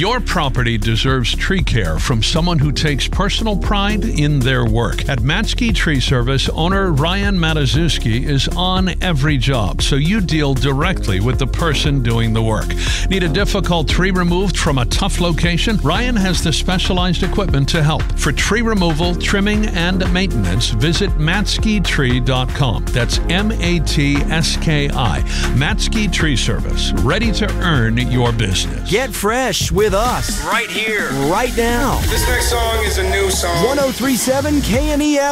Your property deserves tree care from someone who takes personal pride in their work. At Matsky Tree Service, owner Ryan Matazuski is on every job, so you deal directly with the person doing the work. Need a difficult tree removed from a tough location? Ryan has the specialized equipment to help. For tree removal, trimming, and maintenance, visit matskytree.com. That's M-A-T-S-K-I. Matsky Tree Service, ready to earn your business. Get fresh with us right here, right now. This next song is a new song. 103.7 KNEF.